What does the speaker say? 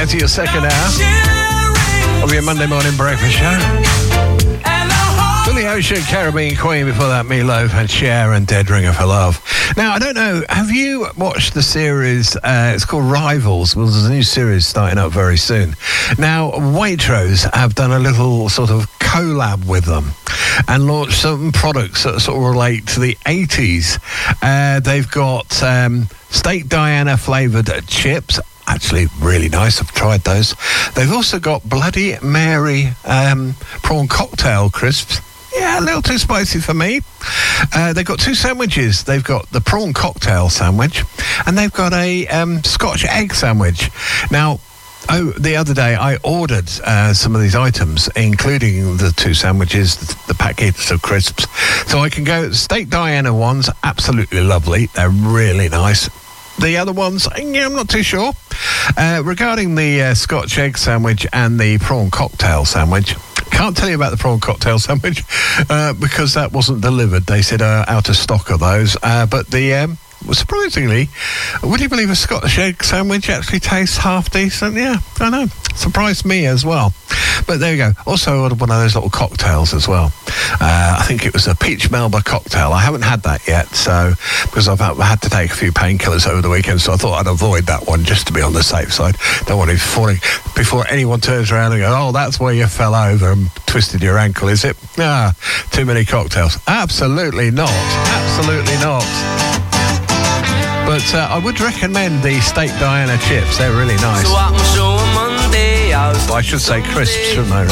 there to your second hour of your Monday morning breakfast show. Billy Ocean, Caribbean Queen, before that Meatloaf and Cher and Dead Ringer for Love. Now, I don't know, have you watched the series, it's called Rivals? Well, there's a new series starting up very soon. Now, Waitrose have done a little sort of collab with them and launched some products that sort of relate to the 80s. They've got Steak Diana flavoured chips. Actually, really nice. I've tried those. They've also got Bloody Mary prawn cocktail crisps. Yeah, a little too spicy for me. They've got two sandwiches. They've got the prawn cocktail sandwich and they've got a Scotch egg sandwich. Now, the other day I ordered some of these items, including the two sandwiches, the packets of crisps. So I can go, Steak Diana ones, absolutely lovely. They're really nice. The other ones, yeah, I'm not too sure. Regarding the Scotch egg sandwich and the prawn cocktail sandwich, can't tell you about the prawn cocktail sandwich because that wasn't delivered. They said out of stock of those. But the surprisingly, would you believe a Scotch egg sandwich actually tastes half decent? Yeah, I know. Surprised me as well. But there you go. Also ordered one of those little cocktails as well. I think it was a peach Melba cocktail. I haven't had that yet, so because I've had to take a few painkillers over the weekend, so I thought I'd avoid that one just to be on the safe side. Don't want to be falling before anyone turns around and goes, "Oh, that's where you fell over and twisted your ankle, is it?" Ah, too many cocktails. Absolutely not. Absolutely not. But I would recommend the Steak Diana chips. They're really nice. So I show Monday, well, I should say crisps, shouldn't I?